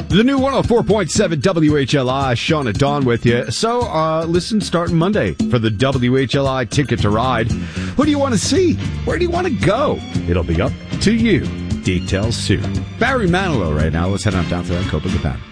The new 104.7 WHLI, Sean at Dawn with you. So, listen, starting Monday for the WHLI Ticket to Ride. Who do you want to see? Where do you want to go? It'll be up to you. Details soon. Barry Manilow right now. Let's head on down to that Copacabana.